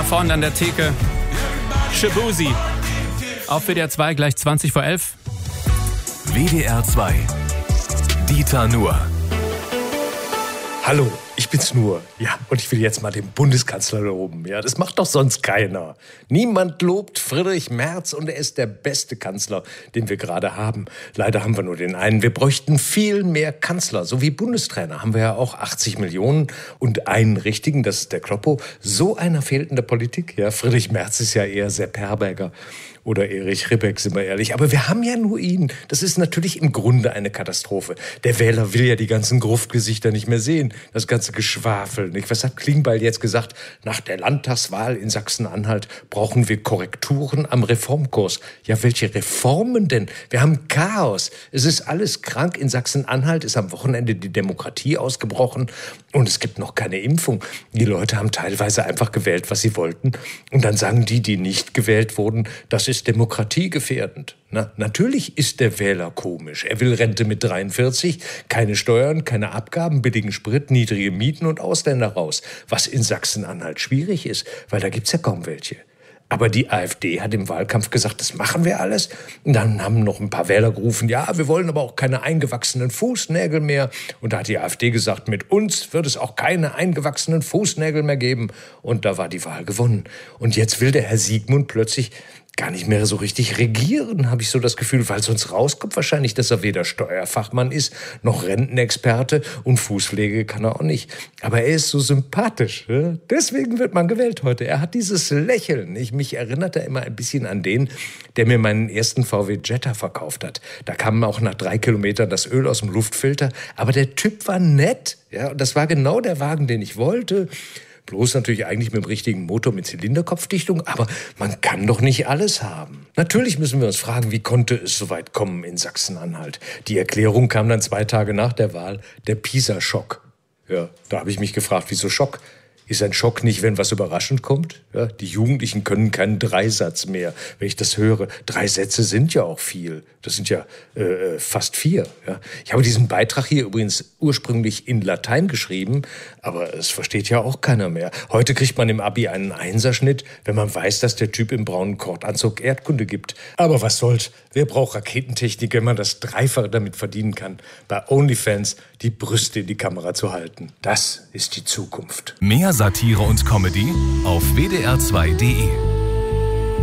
vorne an der Theke. Shaboozey. Auf WDR 2 gleich 20 vor 11. WDR 2. Dieter Nuhr. Hallo, ich bin's nur. Ja, und ich will jetzt mal den Bundeskanzler loben. Ja, das macht doch sonst keiner. Niemand lobt Friedrich Merz und er ist der beste Kanzler, den wir gerade haben. Leider haben wir nur den einen. Wir bräuchten viel mehr Kanzler. So wie Bundestrainer haben wir ja auch 80 Millionen und einen richtigen, das ist der Kloppo. So einer fehlt in der Politik. Ja, Friedrich Merz ist ja eher Sepp Herberger. Oder Erich Ribbeck, sind wir ehrlich. Aber wir haben ja nur ihn. Das ist natürlich im Grunde eine Katastrophe. Der Wähler will ja die ganzen Gruftgesichter nicht mehr sehen. Das ganze Geschwafel. Nicht? Was hat Klingbeil jetzt gesagt? Nach der Landtagswahl in Sachsen-Anhalt brauchen wir Korrekturen am Reformkurs. Ja, welche Reformen denn? Wir haben Chaos. Es ist alles krank. In Sachsen-Anhalt ist am Wochenende die Demokratie ausgebrochen. Und es gibt noch keine Impfung. Die Leute haben teilweise einfach gewählt, was sie wollten. Und dann sagen die, die nicht gewählt wurden, das ist demokratiegefährdend. Na, natürlich ist der Wähler komisch. Er will Rente mit 43, keine Steuern, keine Abgaben, billigen Sprit, niedrige Mieten und Ausländer raus. Was in Sachsen-Anhalt schwierig ist, weil da gibt's ja kaum welche. Aber die AfD hat im Wahlkampf gesagt, das machen wir alles. Und dann haben noch ein paar Wähler gerufen, ja, wir wollen aber auch keine eingewachsenen Fußnägel mehr. Und da hat die AfD gesagt, mit uns wird es auch keine eingewachsenen Fußnägel mehr geben. Und da war die Wahl gewonnen. Und jetzt will der Herr Siegmund plötzlich gar nicht mehr so richtig regieren, habe ich so das Gefühl, weil sonst rauskommt wahrscheinlich, dass er weder Steuerfachmann ist, noch Rentenexperte und Fußpflege kann er auch nicht. Aber er ist so sympathisch. Ja? Deswegen wird man gewählt heute. Er hat dieses Lächeln. Mich erinnert er immer ein bisschen an den, der mir meinen ersten VW Jetta verkauft hat. Da kam auch nach 3 Kilometern das Öl aus dem Luftfilter. Aber der Typ war nett. Ja? Und das war genau der Wagen, den ich wollte. Bloß natürlich eigentlich mit dem richtigen Motor mit Zylinderkopfdichtung, aber man kann doch nicht alles haben. Natürlich müssen wir uns fragen, wie konnte es so weit kommen in Sachsen-Anhalt? Die Erklärung kam dann 2 Tage nach der Wahl, der Pisa-Schock. Ja, da habe ich mich gefragt, wieso Schock? Ist ein Schock nicht, wenn was überraschend kommt? Ja, die Jugendlichen können keinen Dreisatz mehr. Wenn ich das höre, 3 Sätze sind ja auch viel. Das sind ja fast 4. Ja. Ich habe diesen Beitrag hier übrigens ursprünglich in Latein geschrieben, aber es versteht ja auch keiner mehr. Heute kriegt man im Abi einen Einserschnitt, wenn man weiß, dass der Typ im braunen Kordanzug Erdkunde gibt. Aber was soll's? Wer braucht Raketentechnik, wenn man das Dreifache damit verdienen kann? Bei OnlyFans die Brüste in die Kamera zu halten. Das ist die Zukunft. Mehr Satire und Comedy auf wdr2.de.